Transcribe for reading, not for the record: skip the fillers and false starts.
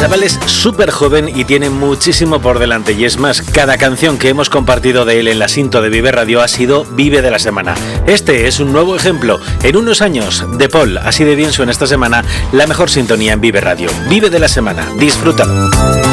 chaval es súper joven y tiene muchísimo por delante, y es más, cada canción que hemos compartido de él en la Sinto de Vive Radio ha sido Vive de la Semana. Este es un nuevo ejemplo. En unos años, De Paul, así de bien suena esta semana la mejor sintonía en Vive Radio. Vive de la Semana, disfrútalo.